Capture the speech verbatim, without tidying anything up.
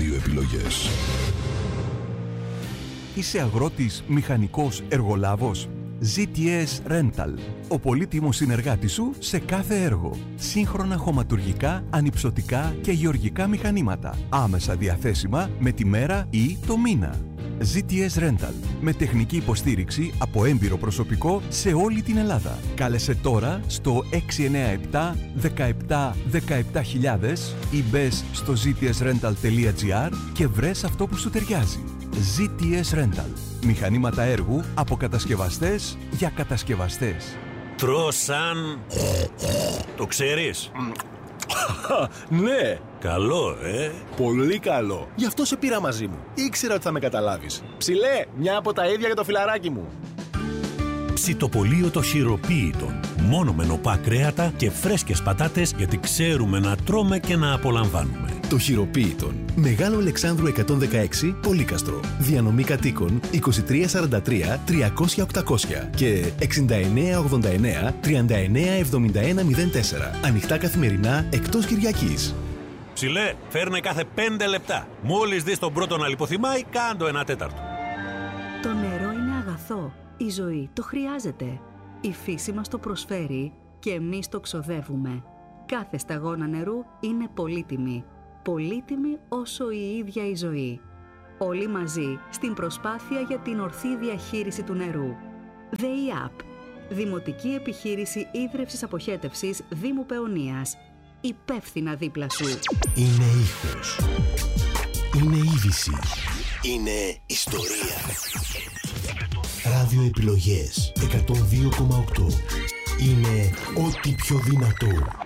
δύο επιλογές. Είσαι αγρότης, μηχανικός, εργολάβος? ζι τι ες Rental. Ο πολύτιμος συνεργάτης σου σε κάθε έργο. Σύγχρονα χωματουργικά, ανυψωτικά και γεωργικά μηχανήματα. Άμεσα διαθέσιμα με τη μέρα ή το μήνα. ζι τι ες Rental. Με τεχνική υποστήριξη από έμπειρο προσωπικό σε όλη την Ελλάδα. Κάλεσε τώρα στο έξι εννιά επτά δεκαεπτά δεκαεπτά χιλιάδες ή μπες στο ζι τι ες ρένταλ τελεία τζι άρ και βρες αυτό που σου ταιριάζει. ζι τι ες Rental. Μηχανήματα έργου από κατασκευαστές για κατασκευαστές. Τρώσαν. Το ξέρεις? Ναι. Καλό, ε. Πολύ καλό. Γι' αυτό σε πήρα μαζί μου. Ήξερα ότι θα με καταλάβεις. Ψηλέ, μια από τα ίδια για το φιλαράκι μου. Ψητοπολείο το χειροποίητον. Μόνο με νοπά κρέατα και φρέσκες πατάτες, γιατί ξέρουμε να τρώμε και να απολαμβάνουμε. Το χειροποίητον. Μεγάλο Αλεξάνδρου εκατόν δεκαέξι, Πολύκαστρο. Διανομή κατοίκων είκοσι τρία σαράντα τρία τριακόσια οκτακόσια και εξήντα εννέα ογδόντα εννέα τριάντα εννέα εβδομήντα ένα μηδέν τέσσερα. Ανοιχτά καθημερινά εκτός Κυριακής. Ψηλέ, φέρνε κάθε πέντε λεπτά. Μόλις δεις τον πρώτο να λιποθυμάει, κάντο ένα τέταρτο. Το νερό είναι αγαθό. Η ζωή το χρειάζεται. Η φύση μας το προσφέρει και εμείς το ξοδεύουμε. Κάθε σταγόνα νερού είναι πολύτιμη. Πολύτιμη όσο η ίδια η ζωή. Όλοι μαζί στην προσπάθεια για την ορθή διαχείριση του νερού. ΔΕΙΑΠ. Δημοτική Επιχείρηση Ίδρευσης Αποχέτευσης Δήμου Παιωνίας. Υπεύθυνα δίπλα σου. Είναι ήχος. Είναι είδηση. Είναι ιστορία. Ραδιοεπιλογές εκατόν δύο κόμμα οκτώ. Είναι ό,τι πιο δυνατό.